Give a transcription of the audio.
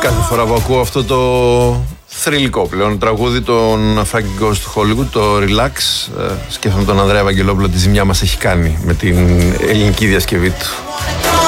Κάθε φορά που ακούω αυτό το θρυλικό πλέον τραγούδι των Frankie Goes to Hollywood, το Relax, σκέφτομαι τον Ανδρέα Βαγγελόπουλο, τη ζημιά μας έχει κάνει με την ελληνική διασκευή του.